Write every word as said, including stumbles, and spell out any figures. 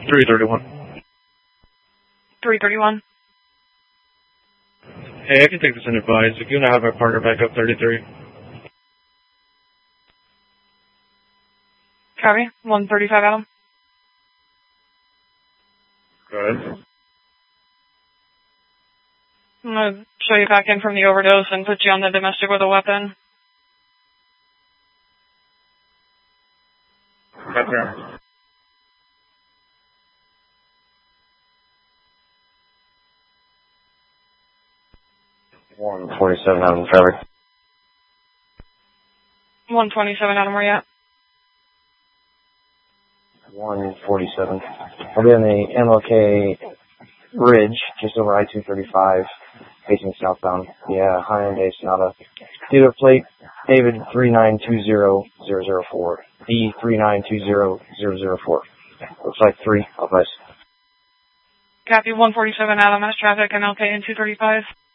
three thirty-one. three thirty-one. Hey, I can take this in advice. If you want to have our partner back up thirty-three. Copy. one thirty-five, Adam. Go ahead. I'm going to show you back in from the overdose and put you on the domestic with a weapon. Right there. one forty-seven out in traffic. one twenty-seven, Adam, where you at? one forty-seven. I'll be on the M L K Ridge, just over I two thirty-five, facing southbound. Yeah, Hyundai Sonata. Dealer plate, David three nine two zero zero zero four. D three nine two zero zero zero four. Looks like three. I'll pass. Copy. one forty-seven, Adam, that's traffic, M L K and two thirty-five.